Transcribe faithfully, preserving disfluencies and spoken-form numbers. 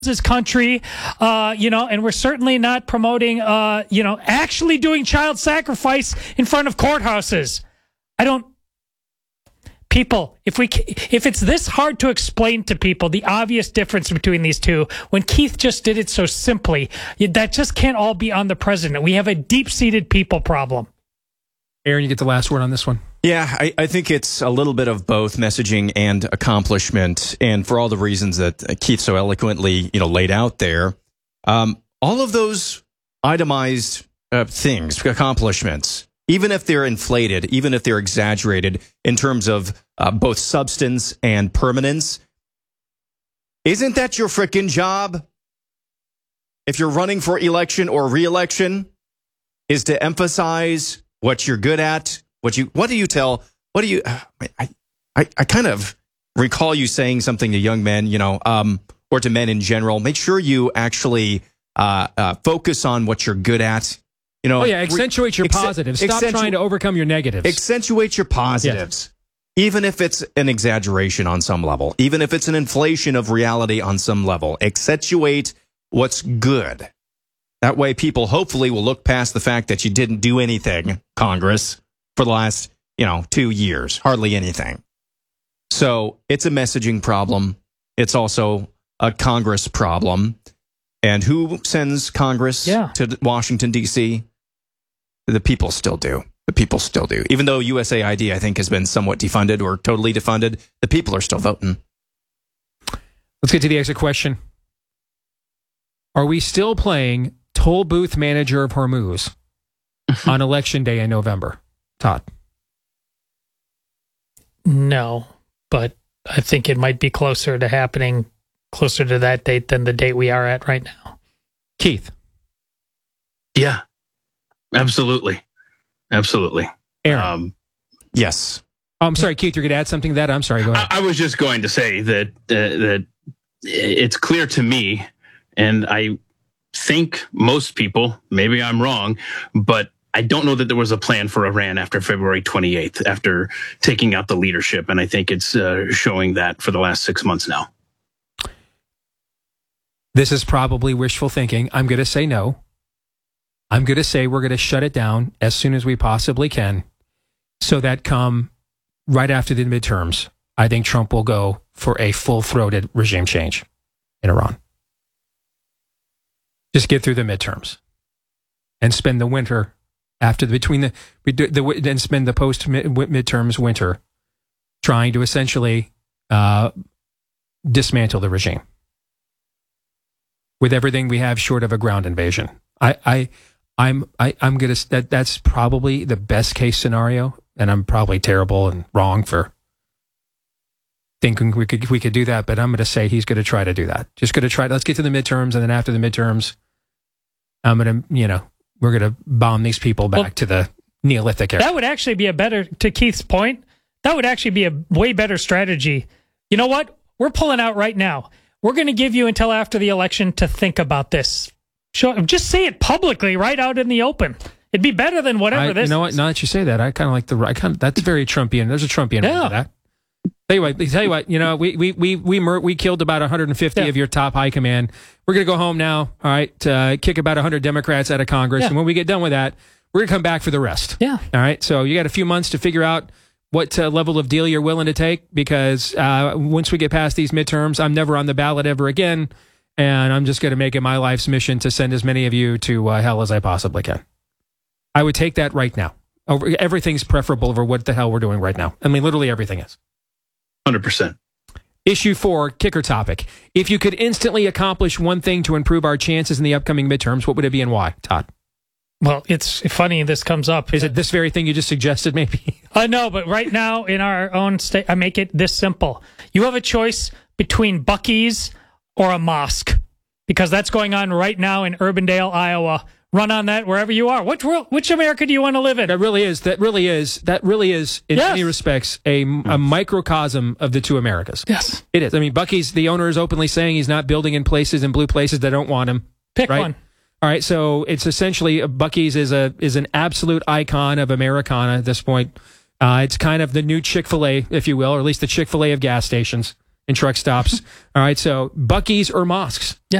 this country, uh, you know, and we're certainly not promoting, uh, you know, actually doing child sacrifice in front of courthouses. I don't. People, if we if it's this hard to explain to people the obvious difference between these two, when Keith just did it so simply, that just can't all be on the president. We have a deep-seated people problem. Aaron, you get the last word on this one. Yeah, I, I think it's a little bit of both messaging and accomplishment, and for all the reasons that Keith so eloquently, you know, laid out there, um, all of those itemized uh, things, accomplishments, even if they're inflated, even if they're exaggerated in terms of uh, both substance and permanence, isn't that your frickin' job? If you're running for election or re-election, is to emphasize what you're good at. What you? What do you tell? What do you? I, I, I kind of recall you saying something to young men, you know, um, or to men in general. Make sure you actually uh, uh, focus on what you're good at. You know, oh yeah, accentuate your Acce- positives. Stop accentu- trying to overcome your negatives. Accentuate your positives, yes. Even if it's an exaggeration on some level, even if it's an inflation of reality on some level. Accentuate what's good. That way, people hopefully will look past the fact that you didn't do anything, Congress, for the last, you know, two years, hardly anything. So it's a messaging problem. It's also a Congress problem. And who sends Congress yeah. to Washington, D C? The people still do. The people still do. Even though U S A I D, I think, has been somewhat defunded or totally defunded, the people are still voting. Let's get to the exit question. Are we still playing toll booth manager of Hormuz on election day in November? Todd? No, but I think it might be closer to happening, closer to that date than the date we are at right now. Keith? Yeah, absolutely. Absolutely. Aaron? Um, yes. Oh, I'm sorry, Keith, you're going to add something to that? I'm sorry, go ahead. I, I was just going to say that uh, that it's clear to me, and I think most people, maybe I'm wrong, but I don't know that there was a plan for Iran after February twenty-eighth, after taking out the leadership. And I think it's uh, showing that for the last six months now. This is probably wishful thinking. I'm going to say no. I'm going to say we're going to shut it down as soon as we possibly can so that come right after the midterms, I think Trump will go for a full-throated regime change in Iran. Just get through the midterms and spend the winter after the, between the, the then spend the post midterms winter trying to essentially uh, dismantle the regime with everything we have short of a ground invasion. I, I, I'm, I, I'm gonna. That, that's probably the best case scenario, and I'm probably terrible and wrong for thinking we could we could do that. But I'm going to say he's going to try to do that. Just going to try. Let's get to the midterms, and then after the midterms, I'm going to, you know, we're going to bomb these people back well, to the Neolithic era. That would actually be a better, to Keith's point, that would actually be a way better strategy. You know what? We're pulling out right now. We're going to give you until after the election to think about this. Show, just say it publicly, right out in the open. It'd be better than whatever I, this You know is. what? Now that you say that, I kind of like the, I kind of, that's very Trumpian. There's a Trumpian yeah. to that. Tell you what, tell you what, you know, we we we we mur- we killed about one hundred fifty yeah. of your top high command. We're gonna go home now. All right, uh, kick about one hundred Democrats out of Congress, yeah. and when we get done with that, we're gonna come back for the rest. Yeah. All right. So you got a few months to figure out what uh, level of deal you're willing to take, because uh, once we get past these midterms, I'm never on the ballot ever again, and I'm just gonna make it my life's mission to send as many of you to uh, hell as I possibly can. I would take that right now. Over everything's preferable over what the hell we're doing right now. I mean, literally everything is. one hundred percent. Issue four, kicker topic. If you could instantly accomplish one thing to improve our chances in the upcoming midterms, what would it be and why? Todd? Well, it's funny this comes up. Is it this very thing you just suggested, maybe? I uh, know, but right now in our own state, I make it this simple. You have a choice between Buc-ee's or a mosque, because that's going on right now in Urbandale, Iowa. Run on that wherever you are. Which world, which America do you want to live in? That really is. That really is. That really is, in yes. many respects, a, a microcosm of the two Americas. Yes, it is. I mean, Buc-ee's, the owner is openly saying he's not building in places in blue places that don't want him. Pick right? one. All right. So it's essentially Buc-ee's is a is an absolute icon of Americana at this point. Uh, it's kind of the new Chick-fil-A, if you will, or at least the Chick-fil-A of gas stations in truck stops. All right, so Buc-ee's or mosques.